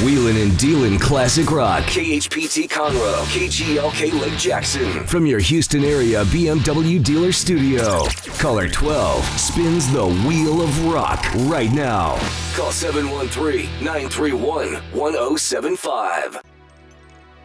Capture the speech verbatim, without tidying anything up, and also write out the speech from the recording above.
Wheelin' and Dealin' Classic Rock. K H P T Conroe. K G L K Lake Jackson. From your Houston area B M W dealer studio. Caller twelve spins the wheel of rock right now. Call seven one three, nine three one, one oh seven five.